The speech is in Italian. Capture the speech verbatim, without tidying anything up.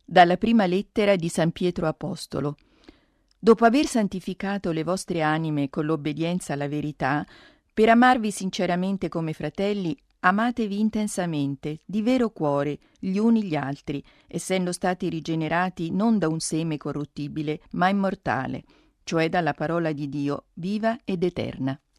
Dalla prima lettera di San Pietro Apostolo. Dopo aver santificato le vostre anime con l'obbedienza alla verità, per amarvi sinceramente come fratelli, amatevi intensamente, di vero cuore, gli uni gli altri, essendo stati rigenerati non da un seme corruttibile, ma immortale, cioè dalla parola di Dio, viva ed eterna.